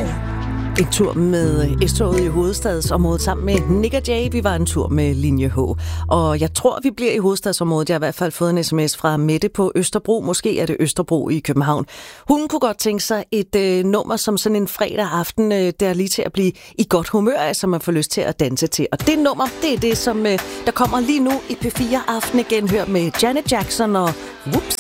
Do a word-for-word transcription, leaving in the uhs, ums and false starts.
En tur med S-toget i hovedstadsområdet sammen med Nick og Jay. Vi var en tur med linje H. Og jeg tror, vi bliver i hovedstadsområdet. Jeg har i hvert fald fået en sms fra Mette på Østerbro. Måske er det Østerbro i København. Hun kunne godt tænke sig et øh, nummer som sådan en fredag aften, øh, der er lige til at blive i godt humør af, så man får lyst til at danse til. Og det nummer, det er det, som øh, der kommer lige nu i P fire Aften igen. Hør med Janet Jackson og Whoops.